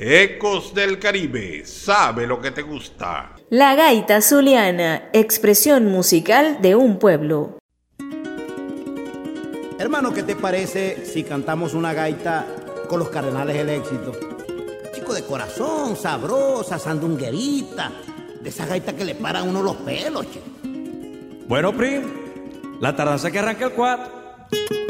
Ecos del Caribe, sabe lo que te gusta. La gaita zuliana, expresión musical de un pueblo. Hermano, ¿qué te parece si cantamos una gaita con los Cardenales del Éxito? Chico de corazón, sabrosa, sandunguerita, de esa gaita que le paran a uno los pelos, che. Bueno, prim, la tardanza que arranca el 4.